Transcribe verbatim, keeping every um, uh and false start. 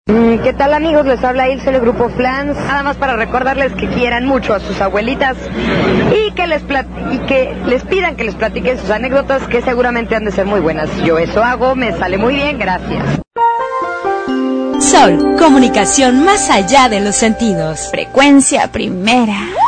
¿Qué tal, amigos? Les habla Ilse del Grupo Flans. Nada más para recordarles que quieran mucho a sus abuelitas y que les plat- y que les pidan que les platiquen sus anécdotas, que seguramente han de ser muy buenas. Yo eso hago, me sale muy bien, gracias. Sol, comunicación más allá de los sentidos. Frecuencia primera.